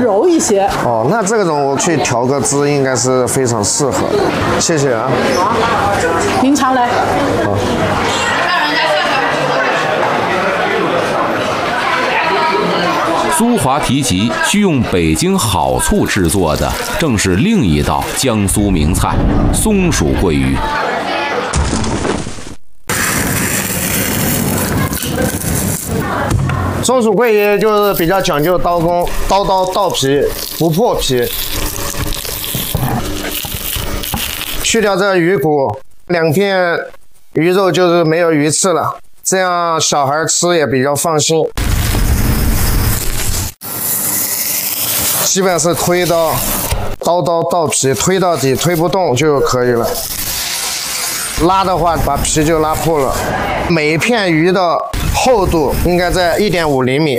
柔一些。 哦，那这种我去调个汁应该是非常适合的。谢谢啊。 好，您尝来。 好。 苏华提及需用北京好醋制作的，正是另一道江苏名菜——松鼠桂鱼。 松鼠桂鱼就是比较讲究刀工，刀倒皮不破皮，去掉这鱼骨，2片鱼肉就是没有鱼刺了，这样小孩吃也比较放心。基本是推刀倒皮，推到底，推不动就可以了。拉的话，把皮就拉破了。每一片鱼的厚度应该在1.5厘米。